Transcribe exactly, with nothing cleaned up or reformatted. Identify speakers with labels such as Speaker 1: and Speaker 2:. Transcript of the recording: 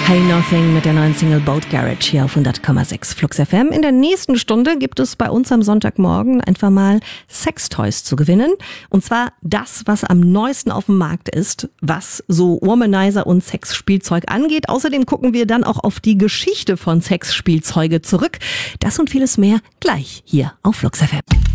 Speaker 1: Hey Nothing mit der neuen Single Boat Garage hier auf hundert Komma sechs Flux F M. In der nächsten Stunde gibt es bei uns am Sonntagmorgen einfach mal Sextoys zu gewinnen. Und zwar das, was am neuesten auf dem Markt ist, was so Womanizer und Sexspielzeug angeht. Außerdem gucken wir dann auch auf die Geschichte von Sexspielzeuge zurück. Das und vieles mehr gleich hier auf Flux F M.